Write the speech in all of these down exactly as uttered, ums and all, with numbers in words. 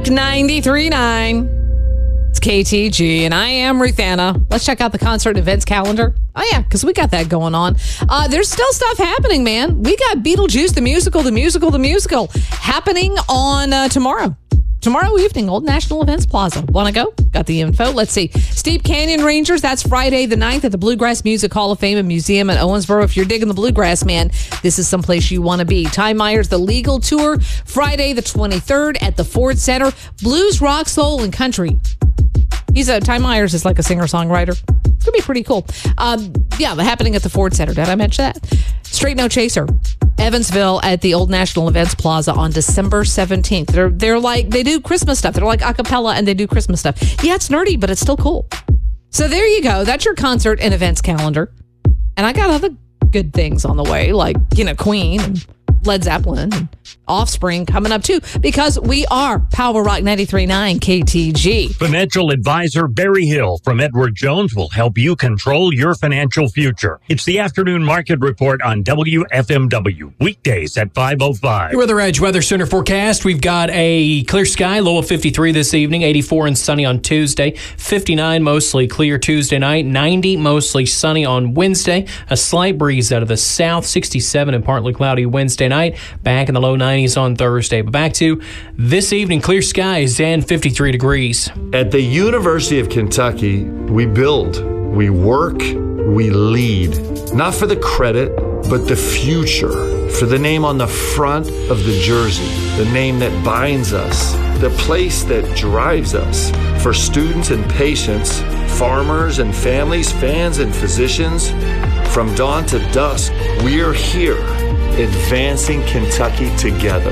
Rock ninety-three point nine. It's K T G, and I am Ruth Anna. Let's check out the concert and events calendar. Oh, yeah, because we got that going on. Uh, there's still stuff happening, man. We got Beetlejuice, the musical, the musical, the musical, happening on uh, tomorrow. Tomorrow evening, Old National Events Plaza. Want to go? Got the info. Let's see. Steep Canyon Rangers, that's Friday the ninth at the Bluegrass Music Hall of Fame and Museum in Owensboro. If you're digging the bluegrass, man, this is someplace you want to be. Ty Myers, The Legal Tour, Friday the twenty-third at the Ford Center. Blues, rock, soul, and country. He's a, Ty Myers is like a singer-songwriter. It's going to be pretty cool. Um, yeah, happening at the Ford Center. Did I mention that? Straight No Chaser. Evansville at the Old National Events Plaza on December seventeenth. They're they're like, they do Christmas stuff. They're like a cappella and they do Christmas stuff. Yeah, it's nerdy, but it's still cool. So there you go. That's your concert and events calendar. And I got other good things on the way, like, you know, Queen and Led Zeppelin and Offspring coming up too, because we are Power Rock ninety-three point nine K T G. Financial advisor Barry Hill from Edward Jones will help you control your financial future. It's the afternoon market report on W F M W, weekdays at five oh five. Your Weather Edge Weather Center forecast. We've got a clear sky, low of fifty-three this evening, eighty-four and sunny on Tuesday, fifty-nine mostly clear Tuesday night, ninety mostly sunny on Wednesday, a slight breeze out of the south, sixty-seven and partly cloudy Wednesday night, back in the low nineties on Thursday. But back to this evening, clear skies and fifty-three degrees. At the University of Kentucky, we build, we work, we lead. Not for the credit, but the future. For the name on the front of the jersey, the name that binds us, the place that drives us. For students and patients, farmers and families, fans and physicians, from dawn to dusk, we're here, advancing Kentucky together.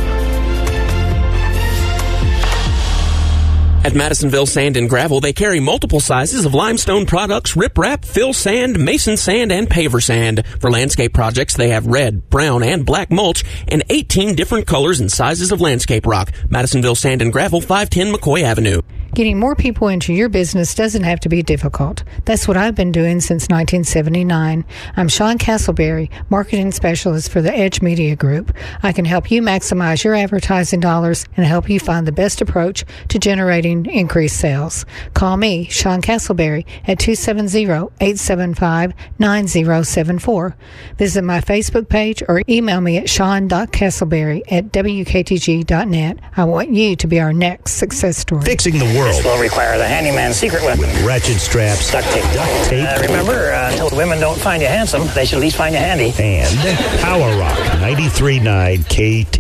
At Madisonville Sand and Gravel, they carry multiple sizes of limestone products, riprap, fill sand, mason sand, and paver sand. For landscape projects, they have red, brown, and black mulch, and eighteen different colors and sizes of landscape rock. Madisonville Sand and Gravel, five ten McCoy Avenue. Getting more people into your business doesn't have to be difficult. That's what I've been doing since nineteen seventy-nine. I'm Sean Castleberry, Marketing Specialist for the Edge Media Group. I can help you maximize your advertising dollars and help you find the best approach to generating increased sales. Call me, Sean Castleberry, at two seven zero, eight seven five, nine zero seven four. Visit my Facebook page or email me at sean dot castleberry at w k t g dot net. I want you to be our next success story. Fixing the world. This will require the handyman's secret weapon. Ratchet straps. Duct tape. Duct tape. Uh, remember, uh, until women don't find you handsome, they should at least find you handy. And Power Rock ninety-three point nine K T.